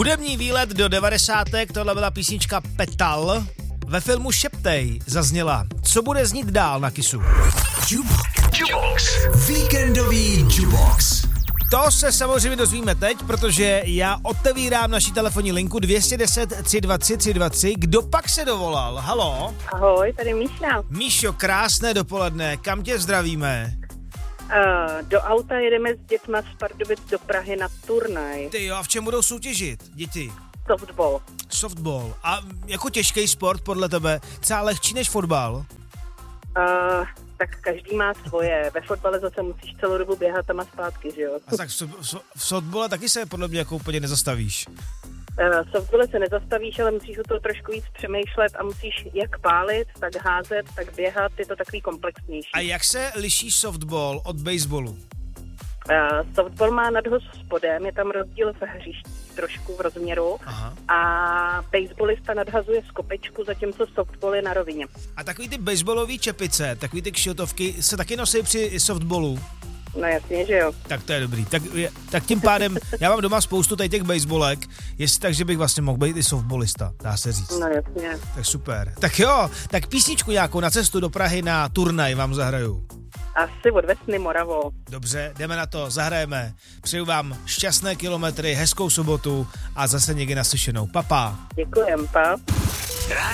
Hudební výlet do 90. Tohle byla písnička Petal. Ve filmu Šeptej zazněla. Co bude znít dál na Kissu? Jukebox. Víkendový Jukebox. To se samozřejmě dozvíme teď, protože já otevírám naši telefonní linku 210 323 323. Kdo pak se dovolal? Haló? Ahoj, tady Míša. Míšo, krásné dopoledne. Kam tě zdravíme? Do auta jedeme s dětma z Pardubic do Prahy na turnaj. Ty jo, a v čem budou soutěžit děti? Softball. Softball. A jako těžký sport podle tebe? Třeba lehčí než fotbal? Tak každý má svoje. Ve fotbale zase musíš celou dobu běhat tam a zpátky, že jo? A tak v softbole taky se podle mě jako úplně nezastavíš. V softbole se nezastavíš, ale musíš o to trošku víc přemýšlet a musíš jak pálit, tak házet, tak běhat, je to takový komplexnější. A jak se liší softball od baseballu? Softball má nadhoz spodem, je tam rozdíl v hřišti trošku v rozměru. Aha. A baseballista nadhazuje z kopečku, zatímco softball je na rovině. A takový ty baseballový čepice, takový ty kšiltovky se taky nosí při softballu? No jasně, že jo. Tak to je dobrý. Tak tím pádem, já mám doma spoustu tady těch baseballek, jestli tak, že bych vlastně mohl být i softballista, dá se říct. No jasně. Tak super. Tak jo, tak písničku nějakou na cestu do Prahy na turnaj vám zahraju. Asi od Vesny Moravou. Dobře, jdeme na to, zahrajeme. Přeju vám šťastné kilometry, hezkou sobotu a zase někdy naslyšenou. Pa. Děkujem, pa.